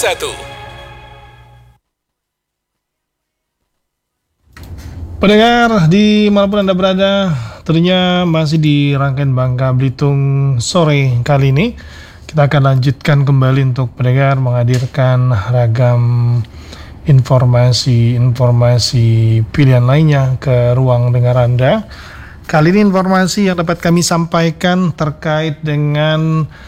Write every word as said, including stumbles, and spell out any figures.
satu. Pendengar di manapun Anda berada, tentunya masih di rangkaian Bangka Belitung sore kali ini. Kita akan lanjutkan kembali untuk pendengar menghadirkan ragam informasi-informasi pilihan lainnya ke ruang dengar Anda. Kali ini informasi yang dapat kami sampaikan terkait dengan